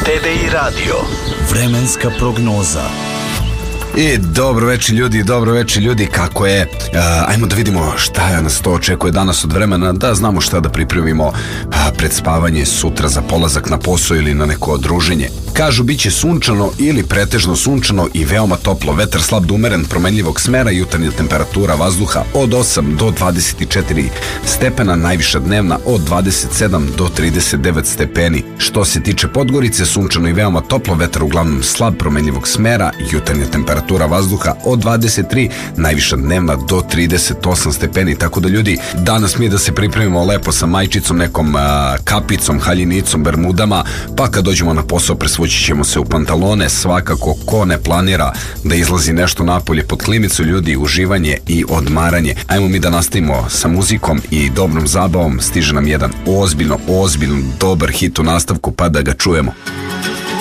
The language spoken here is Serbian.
TDI Radio. Vremenska prognoza. I dobro večer ljudi, kako je? Ajmo da vidimo šta nas to očekuje danas od vremena, da znamo šta da pripremimo pred spavanje, sutra za polazak na posao ili na neko druženje. Kažu biće sunčano ili pretežno sunčano i veoma toplo, vetar slab do umeren promenljivog smera, jutarnja temperatura vazduha od 8 do 24 stepena, najviša dnevna od 27 do 39 stepeni. Što se tiče Podgorice, sunčano i veoma toplo, vetar uglavnom slab promenljivog smera, jutarnja temperatura vazduha od 23, najviša dnevna do 38 stepeni, tako da ljudi, danas mi da se pripremimo lepo sa majčicom, nekom kapicom, haljinicom, bermudama, pa kad dođemo na posao presvući ćemo se u pantalone, svakako ko ne planira da izlazi nešto napolje pod klimicu, ljudi, uživanje i odmaranje. Ajmo mi da nastavimo sa muzikom i dobrom zabavom, stiže nam jedan ozbiljno dobar hit u nastavku, pa da ga čujemo.